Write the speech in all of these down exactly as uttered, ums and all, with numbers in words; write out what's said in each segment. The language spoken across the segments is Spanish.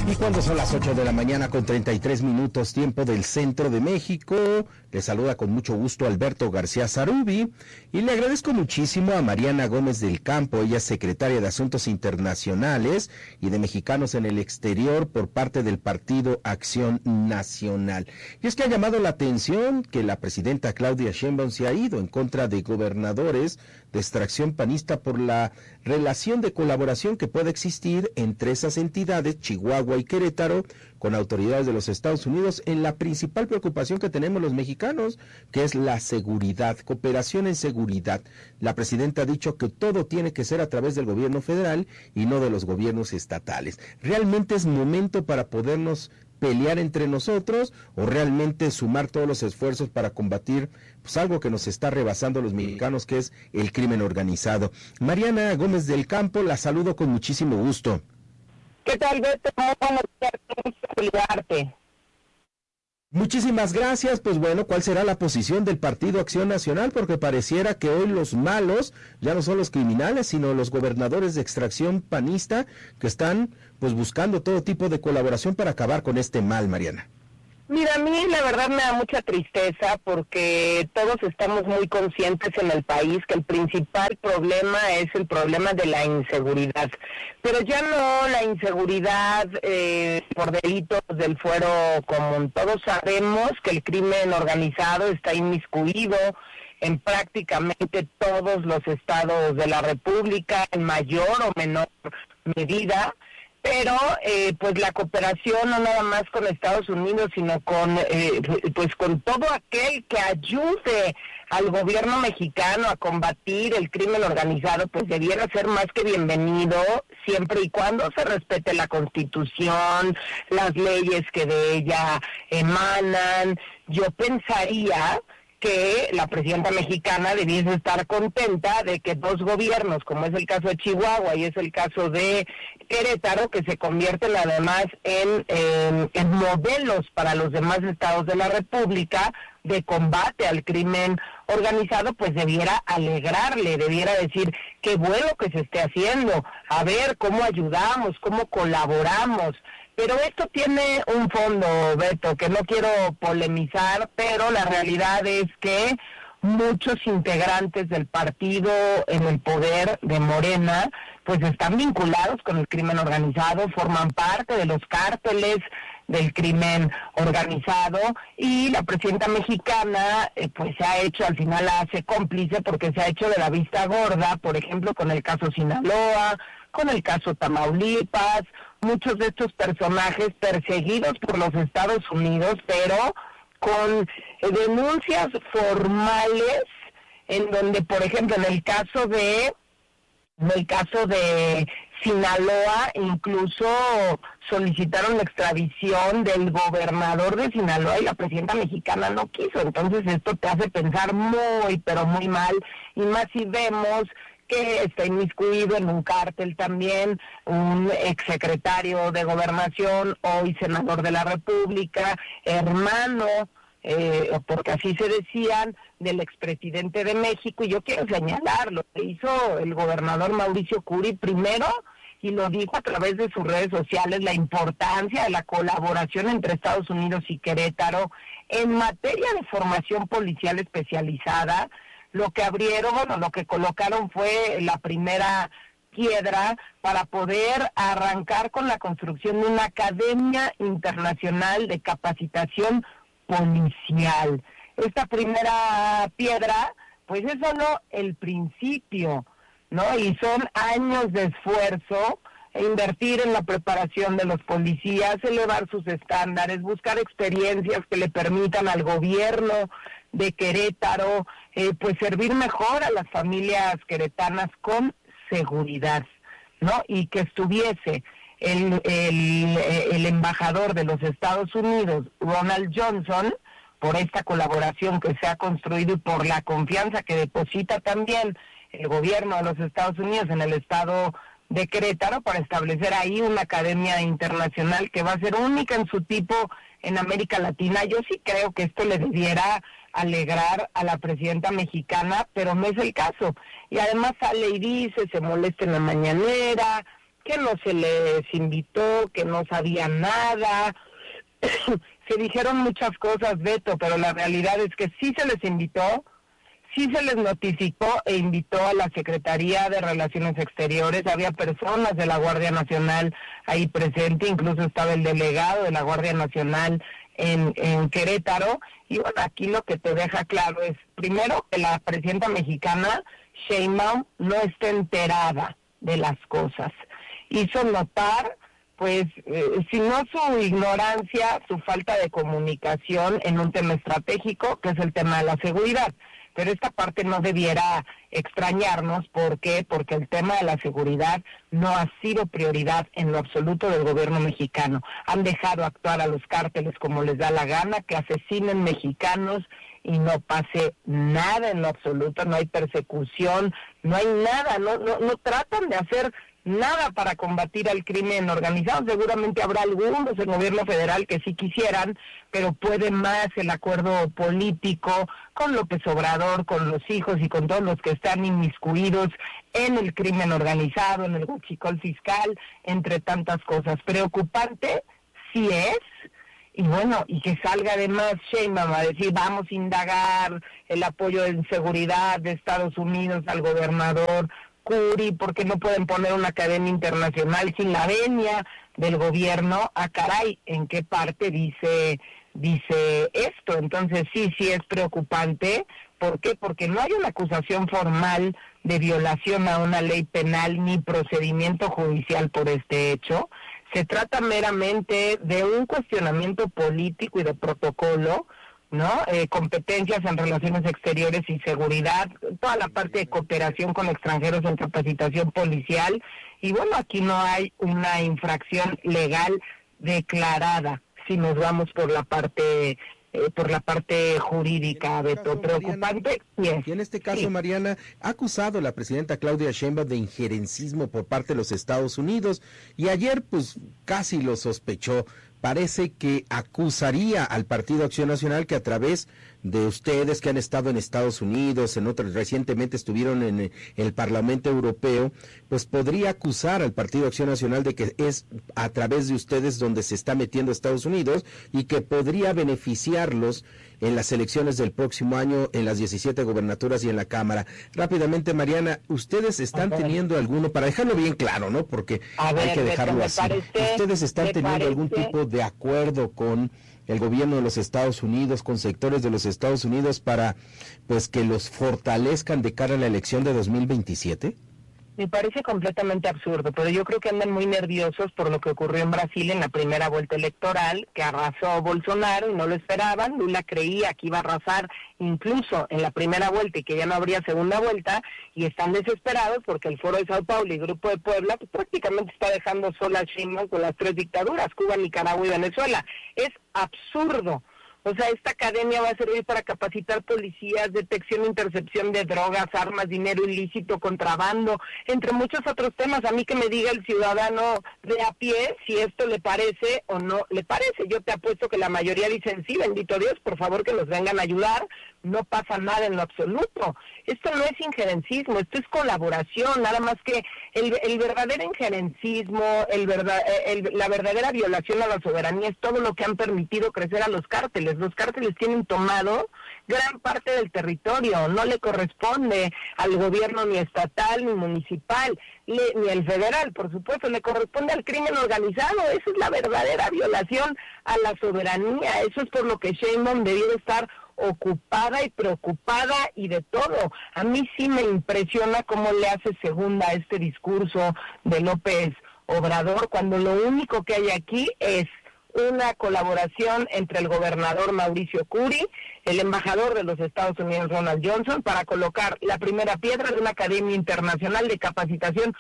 Y cuando son las ocho de la mañana con treinta y tres minutos, tiempo del centro de México, le saluda con mucho gusto Alberto García Zarubi y le agradezco muchísimo a Mariana Gómez del Campo, ella es secretaria de Asuntos Internacionales y de Mexicanos en el Exterior por parte del Partido Acción Nacional. Y es que ha llamado la atención que la presidenta Claudia Sheinbaum se ha ido en contra de gobernadores de extracción panista por la relación de colaboración que puede existir entre esas entidades, Chihuahua y Querétaro, con autoridades de los Estados Unidos en la principal preocupación que tenemos los mexicanos, que es la seguridad, cooperación en seguridad. La presidenta ha dicho que todo tiene que ser a través del gobierno federal y no de los gobiernos estatales. ¿Realmente es momento para podernos pelear entre nosotros o realmente sumar todos los esfuerzos para combatir pues algo que nos está rebasando a los mexicanos, que es el crimen organizado? Mariana Gómez del Campo, la saludo con muchísimo gusto. ¿Qué tal, Beto? Muy buenos días, qué gusto saludarte. Muchísimas gracias. Pues bueno, ¿cuál será la posición del Partido Acción Nacional? Porque pareciera que hoy los malos ya no son los criminales, sino los gobernadores de extracción panista que están pues buscando todo tipo de colaboración para acabar con este mal, Mariana. Mira, a mí la verdad me da mucha tristeza porque todos estamos muy conscientes en el país que el principal problema es el problema de la inseguridad, pero ya no la inseguridad eh, por delitos del fuero común. Todos sabemos que el crimen organizado está inmiscuido en prácticamente todos los estados de la República, en mayor o menor medida. Pero eh, pues la cooperación no nada más con Estados Unidos, sino con eh, pues con todo aquel que ayude al gobierno mexicano a combatir el crimen organizado, pues debiera ser más que bienvenido, siempre y cuando se respete la Constitución, las leyes que de ella emanan. Yo pensaría que la presidenta mexicana debiese estar contenta de que dos gobiernos, como es el caso de Chihuahua y es el caso de Querétaro, que se convierten además en, en, en modelos para los demás estados de la República de combate al crimen organizado, pues debiera alegrarle, debiera decir qué bueno que se esté haciendo, a ver cómo ayudamos, cómo colaboramos. Pero esto tiene un fondo, Beto, que no quiero polemizar, pero la realidad es que muchos integrantes del partido en el poder de Morena, pues están vinculados con el crimen organizado, forman parte de los cárteles del crimen organizado, y la presidenta mexicana eh, pues se ha hecho, al final la hace cómplice porque se ha hecho de la vista gorda, por ejemplo con el caso Sinaloa, con el caso Tamaulipas, muchos de estos personajes perseguidos por los Estados Unidos, pero con eh, denuncias formales, en donde, por ejemplo, en el caso de, en el caso de Sinaloa, incluso solicitaron la extradición del gobernador de Sinaloa y la presidenta mexicana no quiso. Entonces esto te hace pensar muy, pero muy mal, y más si vemos que está inmiscuido en un cártel también un exsecretario de Gobernación, hoy senador de la República, hermano, eh, porque así se decían, del expresidente de México. Y yo quiero señalar lo que hizo el gobernador Mauricio Curi primero, y lo dijo a través de sus redes sociales, la importancia de la colaboración entre Estados Unidos y Querétaro en materia de formación policial especializada. Lo que abrieron, bueno, lo que colocaron fue la primera piedra para poder arrancar con la construcción de una Academia Internacional de Capacitación Policial. Esta primera piedra, pues es solo el principio, ¿no? Y son años de esfuerzo, e invertir en la preparación de los policías, elevar sus estándares, buscar experiencias que le permitan al gobierno de Querétaro, eh, pues servir mejor a las familias queretanas con seguridad, ¿no? Y que estuviese el, el, el embajador de los Estados Unidos, Ronald Johnson, por esta colaboración que se ha construido y por la confianza que deposita también el gobierno de los Estados Unidos en el estado de Querétaro, para establecer ahí una academia internacional que va a ser única en su tipo en América Latina. Yo sí creo que esto le debiera alegrar a la presidenta mexicana, pero no es el caso. Y además sale y dice, se molesta en la mañanera, que no se les invitó, que no sabían nada. Se dijeron muchas cosas, Beto, pero la realidad es que sí se les invitó, sí se les notificó e invitó a la Secretaría de Relaciones Exteriores. Había personas de la Guardia Nacional ahí presente, incluso estaba el delegado de la Guardia Nacional en, en Querétaro. Y bueno, aquí lo que te deja claro es, primero, que la presidenta mexicana, Sheinbaum, no está enterada de las cosas. Hizo notar, pues, eh, si no su ignorancia, su falta de comunicación en un tema estratégico, que es el tema de la seguridad. Pero esta parte no debiera extrañarnos. ¿Por qué? Porque el tema de la seguridad no ha sido prioridad en lo absoluto del gobierno mexicano. Han dejado actuar a los cárteles como les da la gana, que asesinen mexicanos y no pase nada en lo absoluto, no hay persecución, no hay nada, no, no, no tratan de hacer nada para combatir al crimen organizado. Seguramente habrá algunos del gobierno federal que sí quisieran, pero puede más el acuerdo político con López Obrador, con los hijos y con todos los que están inmiscuidos en el crimen organizado, en el huachicol fiscal, entre tantas cosas. Preocupante sí es. Y bueno, y que salga además Sheinbaum a decir, vamos a indagar el apoyo de seguridad de Estados Unidos al gobernador Curi, porque no pueden poner una cadena internacional sin la venia del gobierno. Ah, caray, ¿en qué parte dice dice esto? Entonces sí, sí es preocupante. ¿Por qué? Porque no hay una acusación formal de violación a una ley penal ni procedimiento judicial por este hecho. Se trata meramente de un cuestionamiento político y de protocolo, ¿no? Eh, competencias en relaciones exteriores y seguridad, toda la parte de cooperación con extranjeros en capacitación policial. Y bueno, aquí no hay una infracción legal declarada, si nos vamos por la parte eh, por la parte jurídica, Beto. Preocupante. Mariana, y en este caso, sí. Mariana, ha acusado la presidenta Claudia Sheinbaum de injerencismo por parte de los Estados Unidos, y ayer pues casi lo sospechó. Parece que acusaría al Partido Acción Nacional, que a través de ustedes que han estado en Estados Unidos, en otros, recientemente estuvieron en el Parlamento Europeo, pues podría acusar al Partido Acción Nacional de que es a través de ustedes donde se está metiendo Estados Unidos, y que podría beneficiarlos en las elecciones del próximo año, en las diecisiete gobernaturas y en la Cámara. Rápidamente, Mariana, ¿ustedes están teniendo alguno, para dejarlo bien claro, ¿no? Porque a ver, hay que dejarlo así, parece, ¿ustedes están teniendo parece... algún tipo de acuerdo con el gobierno de los Estados Unidos, con sectores de los Estados Unidos, para pues que los fortalezcan de cara a la elección de dos mil veintisiete? Me parece completamente absurdo, pero yo creo que andan muy nerviosos por lo que ocurrió en Brasil en la primera vuelta electoral, que arrasó Bolsonaro y no lo esperaban. Lula creía que iba a arrasar incluso en la primera vuelta y que ya no habría segunda vuelta, y están desesperados porque el Foro de Sao Paulo y Grupo de Puebla pues, prácticamente está dejando sola a Sheinbaum con las tres dictaduras, Cuba, Nicaragua y Venezuela. Es absurdo. O sea, esta academia va a servir para capacitar policías, detección e intercepción de drogas, armas, dinero ilícito, contrabando, entre muchos otros temas. A mí que me diga el ciudadano de a pie si esto le parece o no le parece. Yo te apuesto que la mayoría dicen, sí, bendito Dios, por favor que nos vengan a ayudar. No pasa nada en lo absoluto. Esto no es injerencismo, esto es colaboración, nada más que el, el verdadero injerencismo, el verdad, el, la verdadera violación a la soberanía es todo lo que han permitido crecer a los cárteles. Los cárteles tienen tomado gran parte del territorio, no le corresponde al gobierno ni estatal ni municipal, le, ni al federal, por supuesto, le corresponde al crimen organizado. Esa es la verdadera violación a la soberanía. Eso es por lo que Sheinbaum debió estar ocupada y preocupada y de todo. A mí sí me impresiona cómo le hace segunda a este discurso de López Obrador, cuando lo único que hay aquí es una colaboración entre el gobernador Mauricio Curi, el embajador de los Estados Unidos Ronald Johnson, para colocar la primera piedra de una academia internacional de capacitación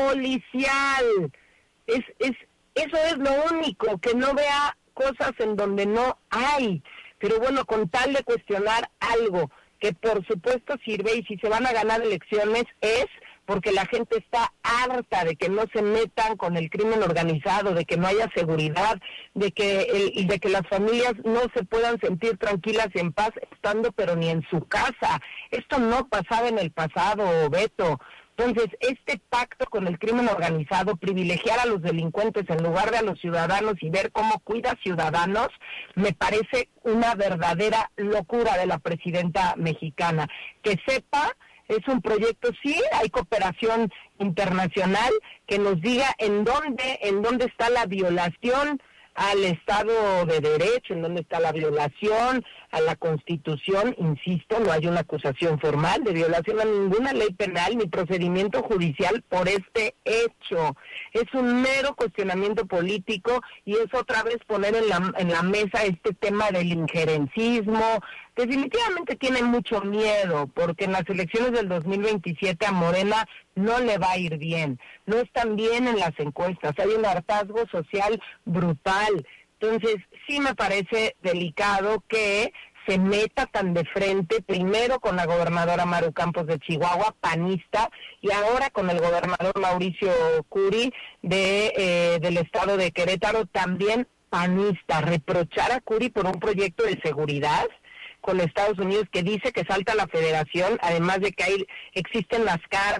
policial. Es, es, eso es lo único, que no vea cosas en donde no hay. Pero bueno, con tal de cuestionar algo que por supuesto sirve, y si se van a ganar elecciones es porque la gente está harta de que no se metan con el crimen organizado, de que no haya seguridad, de que el, de que las familias no se puedan sentir tranquilas y en paz estando pero ni en su casa. Esto no pasaba en el pasado, Beto. Entonces, este pacto con el crimen organizado, privilegiar a los delincuentes en lugar de a los ciudadanos y ver cómo cuida ciudadanos, me parece una verdadera locura de la presidenta mexicana. Que sepa, es un proyecto, sí, hay cooperación internacional, que nos diga en dónde, en dónde está la violación al Estado de Derecho, en dónde está la violación a la Constitución. Insisto, no hay una acusación formal de violación a ninguna ley penal ni procedimiento judicial por este hecho. Es un mero cuestionamiento político y es otra vez poner en la, en la mesa este tema del injerencismo. Definitivamente tienen mucho miedo, porque en las elecciones del dos mil veintisiete a Morena no le va a ir bien, no están bien en las encuestas, hay un hartazgo social brutal. Entonces, sí me parece delicado que se meta tan de frente, primero con la gobernadora Maru Campos de Chihuahua, panista, y ahora con el gobernador Mauricio Curi de eh, del estado de Querétaro, también panista. Reprochar a Curi por un proyecto de seguridad con Estados Unidos que dice que salta la federación, además de que hay existen las cartas.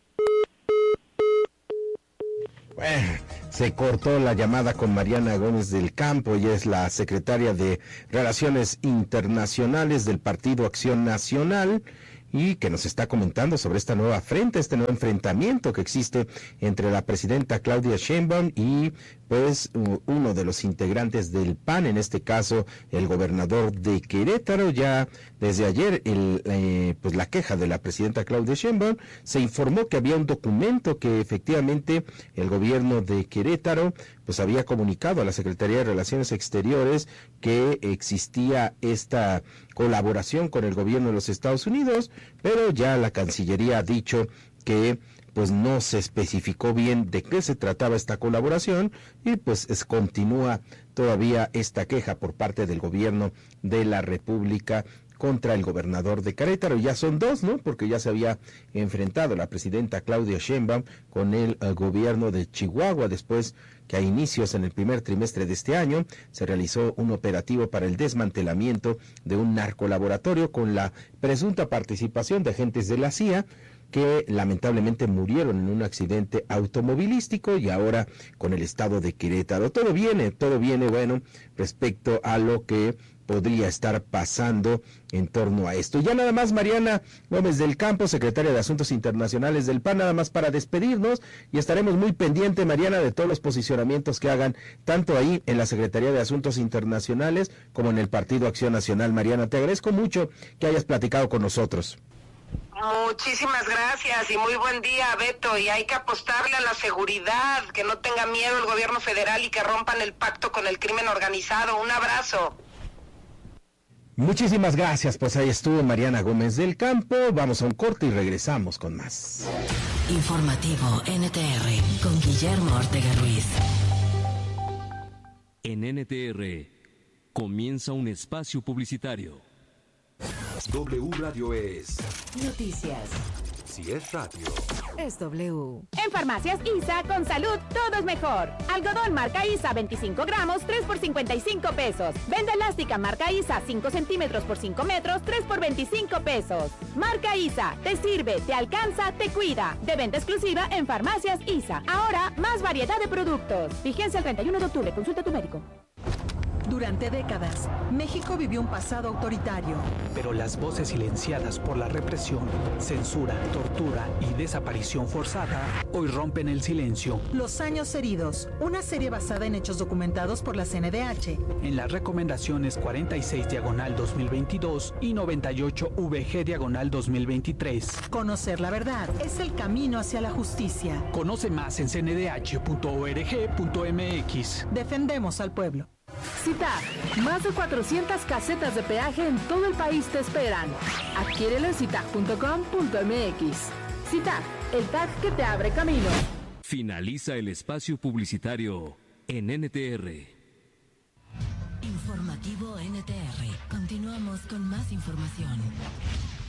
Bueno, se cortó la llamada con Mariana Gómez del Campo, ella es la secretaria de Relaciones Internacionales del Partido Acción Nacional, y que nos está comentando sobre esta nueva frente, este nuevo enfrentamiento que existe entre la presidenta Claudia Sheinbaum y pues uno de los integrantes del P A N, en este caso el gobernador de Querétaro. Ya desde ayer el, eh, pues la queja de la presidenta Claudia Sheinbaum, se informó que había un documento que efectivamente el gobierno de Querétaro pues había comunicado a la Secretaría de Relaciones Exteriores que existía esta colaboración con el gobierno de los Estados Unidos, pero ya la Cancillería ha dicho que pues no se especificó bien de qué se trataba esta colaboración, y pues es, continúa todavía esta queja por parte del gobierno de la República contra el gobernador de Querétaro. Ya son dos, ¿no? Porque ya se había enfrentado la presidenta Claudia Sheinbaum con el, el gobierno de Chihuahua, después que a inicios en el primer trimestre de este año se realizó un operativo para el desmantelamiento de un narcolaboratorio con la presunta participación de agentes de la C I A, que lamentablemente murieron en un accidente automovilístico, y ahora con el estado de Querétaro. Todo viene, todo viene, bueno, respecto a lo que podría estar pasando en torno a esto. Ya nada más, Mariana Gómez del Campo, secretaria de Asuntos Internacionales del P A N, nada más para despedirnos, y estaremos muy pendiente, Mariana, de todos los posicionamientos que hagan, tanto ahí en la Secretaría de Asuntos Internacionales como en el Partido Acción Nacional. Mariana, te agradezco mucho que hayas platicado con nosotros. Muchísimas gracias y muy buen día, Beto. Y hay que apostarle a la seguridad, que no tenga miedo el gobierno federal y que rompan el pacto con el crimen organizado. Un abrazo. Muchísimas gracias, pues ahí estuvo Mariana Gómez del Campo. Vamos a un corte y regresamos con más. Informativo N T R con Guillermo Ortega Ruiz. En N T R comienza un espacio publicitario. W Radio es Noticias. Si es radio, Es W. En Farmacias ISA, con salud, todo es mejor. Algodón marca ISA, veinticinco gramos, tres por cincuenta y cinco pesos. Venda elástica marca ISA, cinco centímetros por cinco metros, tres por veinticinco pesos. Marca ISA, te sirve, te alcanza, te cuida. De venta exclusiva en Farmacias ISA. Ahora, más variedad de productos. Vigencia el treinta y uno de octubre, consulta a tu médico. Durante décadas, México vivió un pasado autoritario. Pero las voces silenciadas por la represión, censura, tortura y desaparición forzada hoy rompen el silencio. Los años heridos, una serie basada en hechos documentados por la C N D H. En las recomendaciones cuarenta y seis diagonal dos mil veintidós y noventa y ocho V G diagonal dos mil veintitrés. Conocer la verdad es el camino hacia la justicia. Conoce más en c n d h punto org punto m x. Defendemos al pueblo. CITAG, más de cuatrocientas casetas de peaje en todo el país te esperan. Adquiérelo en citag punto com punto m x. CITAG, el tag que te abre camino. Finaliza el espacio publicitario en N T R. Informativo N T R. Continuamos con más información.